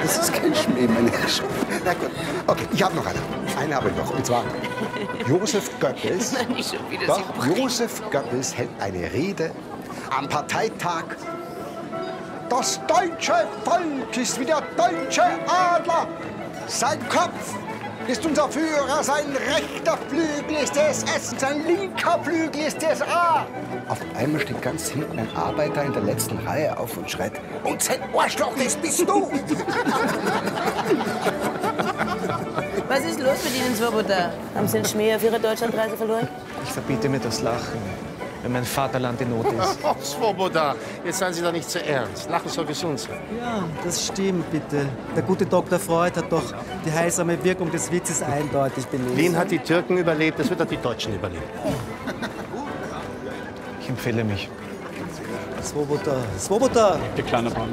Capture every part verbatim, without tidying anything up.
Das ist kein Schmäh, meine Herrschaft. Na gut, okay, ich habe noch eine. Eine habe ich noch, und zwar Josef Goebbels. Nein, nicht schon wieder. Doch, Josef Goebbels hält eine Rede am Parteitag. Das deutsche Volk ist wie der deutsche Adler. Sein Kopf ist unser Führer, sein rechter Flügel ist der S S, sein linker Flügel ist der S A. Auf einmal steht ganz hinten ein Arbeiter in der letzten Reihe auf und schreit: Und sein Arschloch, das bist du! Was ist los mit Ihnen, Swoboda? Haben Sie den Schmäh auf Ihre Deutschlandreise verloren? Ich verbiete mir das Lachen, wenn mein Vaterland in Not ist. Oh, Swoboda, jetzt seien Sie doch nicht zu ernst. Lachen soll gesund sein. Ja, das stimmt, bitte. Der gute Doktor Freud hat doch die heilsame Wirkung des Witzes eindeutig belegt. Wien hat die Türken überlebt, das wird auch die Deutschen überleben. Ich empfehle mich. Swoboda, Swoboda! Der kleine Mann.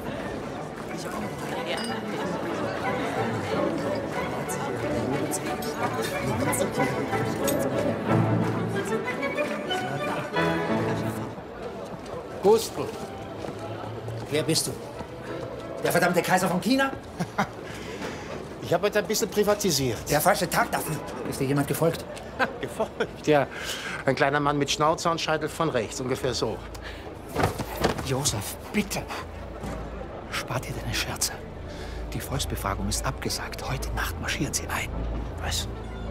Gustl. Wer bist du? Der verdammte Kaiser von China? Ich habe heute ein bisschen privatisiert. Der falsche Tag dafür. Ist dir jemand gefolgt? Gefolgt, ja. Ein kleiner Mann mit Schnauzer und Scheitel von rechts, ungefähr so. Josef, bitte. Spar dir deine Scherze. Die Volksbefragung ist abgesagt. Heute Nacht marschieren sie ein. Was?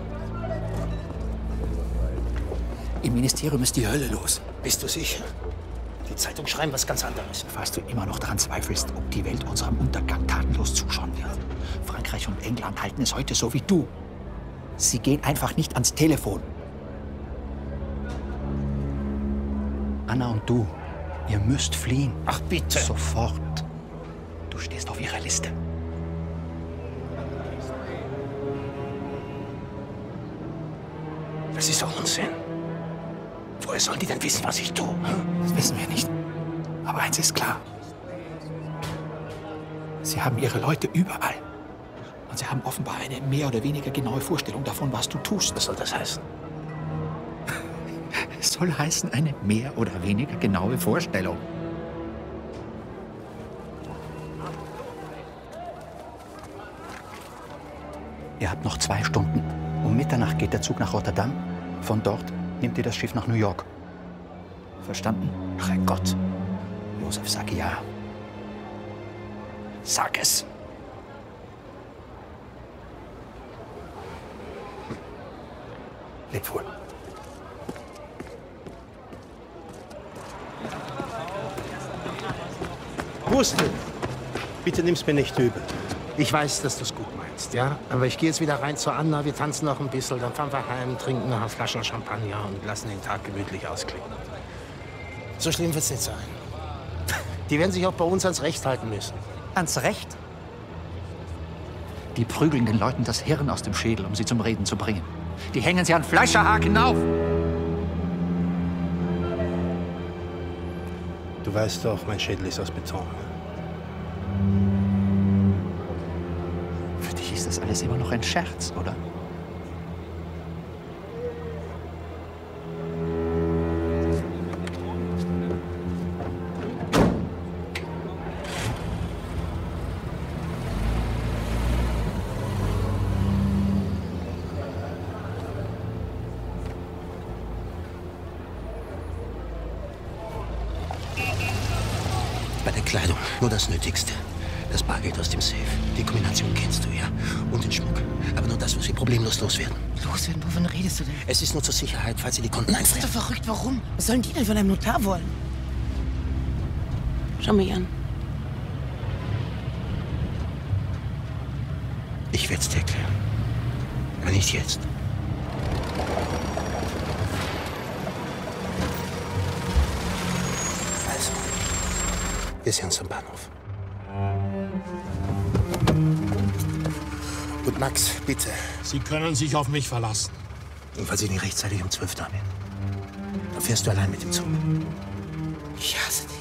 Im Ministerium ist die Hölle los. Bist du sicher? Die Zeitungen schreiben was ganz anderes. Falls du immer noch daran zweifelst, ob die Welt unserem Untergang tatenlos zuschauen wird. Frankreich und England halten es heute so wie du. Sie gehen einfach nicht ans Telefon. Anna und du, ihr müsst fliehen. Ach, bitte. Sofort. Du stehst auf ihrer Liste. Das ist doch Unsinn. Woher sollen die denn wissen, was ich tue? Das wissen wir nicht. Aber eins ist klar. Sie haben ihre Leute überall. Und sie haben offenbar eine mehr oder weniger genaue Vorstellung davon, was du tust. Was soll das heißen? Es soll heißen, eine mehr oder weniger genaue Vorstellung. Ihr habt noch zwei Stunden. Um Mitternacht geht der Zug nach Rotterdam. Von dort nehmt ihr das Schiff nach New York. Verstanden? Herrgott. Josef, sag ja. Sag es. Leb wohl. Gustl, bitte nimm's mir nicht übel. Ich weiß, dass du es gut meinst, ja? Aber ich gehe jetzt wieder rein zu Anna, wir tanzen noch ein bisschen, dann fahren wir heim, trinken noch eine Flasche Champagner und lassen den Tag gemütlich ausklingen. So schlimm wird's nicht sein. Die werden sich auch bei uns ans Recht halten müssen. Ans Recht? Die prügeln den Leuten das Hirn aus dem Schädel, um sie zum Reden zu bringen. Die hängen sie an Fleischerhaken auf. Du weißt doch, mein Schädel ist aus Beton. Für dich ist das alles immer noch ein Scherz, oder? Bei der Kleidung nur das Nötigste. Das Bargeld aus dem Safe. Die Kombination kennst du ja. Und den Schmuck. Aber nur das, was wir problemlos loswerden. Loswerden? Wovon redest du denn? Es ist nur zur Sicherheit, falls sie die Konten Bist du einfrieren. verrückt? Warum? Was sollen die denn von einem Notar wollen? Schau mich an. Ich werde es dir erklären. Aber nicht jetzt. Also, wir sehen uns am Bahnhof. Und Max, bitte. Sie können sich auf mich verlassen. Und falls ich nicht rechtzeitig um zwölf da bin, dann fährst du allein mit dem Zug. Ich hasse dich.